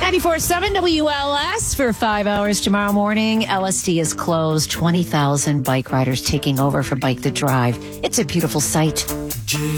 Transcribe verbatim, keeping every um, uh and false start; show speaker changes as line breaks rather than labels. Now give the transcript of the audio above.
ninety-four point seven W L S for five hours tomorrow morning. L S D is closed. twenty thousand bike riders taking over for Bike the Drive. It's a beautiful sight.